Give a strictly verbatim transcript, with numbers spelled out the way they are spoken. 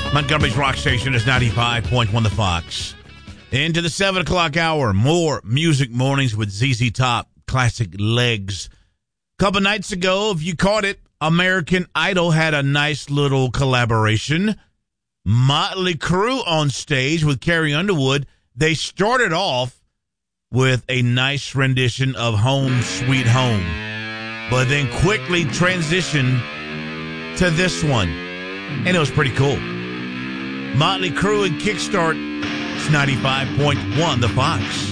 Montgomery's Rock Station is ninety-five point one The Fox. Into the seven o'clock hour, more Music Mornings with Z Z Top, Classic Legs. A couple nights ago, if you caught it, American Idol had a nice little collaboration. Motley Crue on stage with Carrie Underwood. They started off with a nice rendition of Home Sweet Home, but then quickly transitioned to this one, and it was pretty cool. Motley Crue and Kickstart, it's ninety-five point one The Fox.